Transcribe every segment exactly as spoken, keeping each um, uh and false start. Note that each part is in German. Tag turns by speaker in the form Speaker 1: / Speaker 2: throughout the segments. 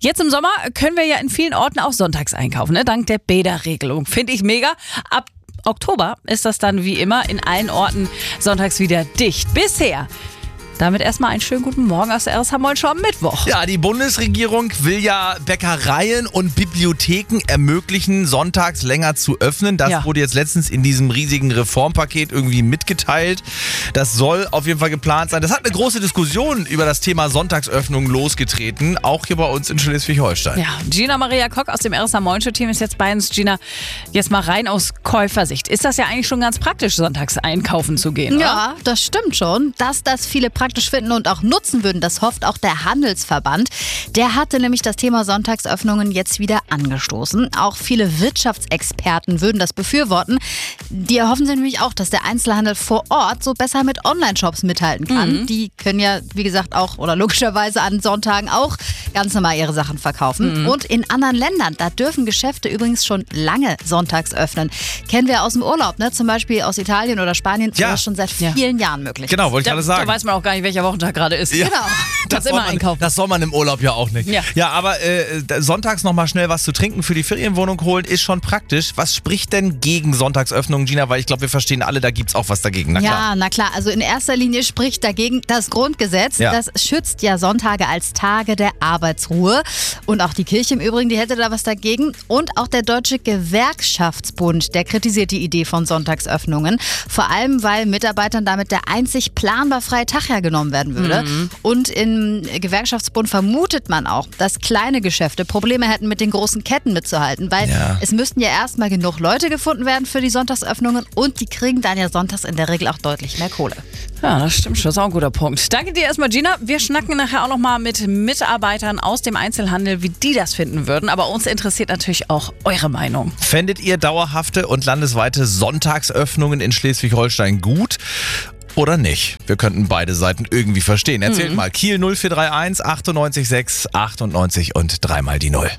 Speaker 1: Jetzt im Sommer können wir ja in vielen Orten auch sonntags einkaufen, ne? Dank der Bäderregelung. Finde ich mega. Ab Oktober ist das dann wie immer in allen Orten sonntags wieder dicht. Bisher. Damit erstmal einen schönen guten Morgen aus der R S H-Mollschau am Mittwoch.
Speaker 2: Ja, die Bundesregierung will ja Bäckereien und Bibliotheken ermöglichen, sonntags länger zu öffnen. Das
Speaker 1: Ja.
Speaker 2: wurde jetzt letztens in diesem riesigen Reformpaket irgendwie mitgeteilt. Das soll auf jeden Fall geplant sein. Das hat eine große Diskussion über das Thema Sonntagsöffnung losgetreten, auch hier bei uns in Schleswig-Holstein.
Speaker 1: Ja, Gina Maria Kock aus dem R S H-Mollschau-Team ist jetzt bei uns. Gina, jetzt mal rein aus Käufersicht. Ist das ja eigentlich schon ganz praktisch, sonntags einkaufen zu gehen, oder?
Speaker 3: Ja, das stimmt schon. Dass das viele praktisch finden und auch nutzen würden, das hofft auch der Handelsverband. Der hatte nämlich das Thema Sonntagsöffnungen jetzt wieder angestoßen. Auch viele Wirtschaftsexperten würden das befürworten. Die erhoffen sich nämlich auch, dass der Einzelhandel vor Ort so besser mit Online-Shops mithalten kann. Mhm. Die können ja, wie gesagt, auch oder logischerweise an Sonntagen auch ganz normal ihre Sachen verkaufen. Mhm. Und in anderen Ländern, da dürfen Geschäfte übrigens schon lange sonntags öffnen. Kennen wir aus dem Urlaub, ne? Zum Beispiel aus Italien oder Spanien,
Speaker 2: Ja.
Speaker 3: wo das schon seit vielen
Speaker 1: Ja.
Speaker 3: Jahren möglich ist.
Speaker 2: Genau, wollte ich
Speaker 1: Da,
Speaker 2: gerade sagen.
Speaker 1: da weiß man auch gar nicht, welcher Wochentag gerade ist.
Speaker 2: Ja.
Speaker 3: Genau.
Speaker 1: Das
Speaker 2: soll
Speaker 1: immer
Speaker 2: man,
Speaker 1: einkaufen.
Speaker 2: Das soll man im Urlaub ja auch nicht.
Speaker 1: Ja.
Speaker 2: Ja, aber äh, sonntags nochmal schnell was zu trinken für die Ferienwohnung holen, ist schon praktisch. Was spricht denn gegen Sonntagsöffnungen, Gina? Weil ich glaube, wir verstehen alle, da gibt's auch was dagegen. Na klar.
Speaker 3: Ja, na klar. Also in erster Linie spricht dagegen das Grundgesetz.
Speaker 2: Ja.
Speaker 3: Das schützt ja Sonntage als Tage der Arbeitsruhe. Und auch die Kirche im Übrigen, die hätte da was dagegen. Und auch der Deutsche Gewerkschaftsbund, der kritisiert die Idee von Sonntagsöffnungen. Vor allem, weil Mitarbeitern damit der einzig planbar freie Tag ja genommen werden würde.
Speaker 2: Mhm.
Speaker 3: Und im Gewerkschaftsbund vermutet man auch, dass kleine Geschäfte Probleme hätten, mit den großen Ketten mitzuhalten. Weil
Speaker 2: Ja.
Speaker 3: es müssten ja erstmal genug Leute gefunden werden für die Sonntagsöffnungen. Und die kriegen dann ja sonntags in der Regel auch deutlich mehr Kohle.
Speaker 1: Ja, das stimmt schon. Das ist auch ein guter Punkt. Danke dir erstmal, Gina. Wir schnacken nachher auch nochmal mit Mitarbeitern aus dem Einzelhandel, wie die das finden würden. Aber uns interessiert natürlich auch eure Meinung.
Speaker 2: Fändet ihr dauerhafte und landesweite Sonntagsöffnungen in Schleswig-Holstein gut? Oder nicht? Wir könnten beide Seiten irgendwie verstehen. Erzählt mal. Kiel null vier drei eins achtundneunzig sechs achtundneunzig und dreimal die Null.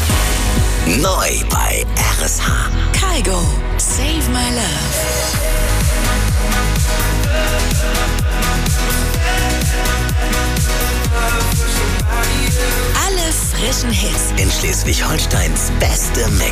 Speaker 4: Neu bei R S H.
Speaker 5: Kygo, Save My Love.
Speaker 4: Alle frischen Hits in Schleswig-Holsteins beste Mix.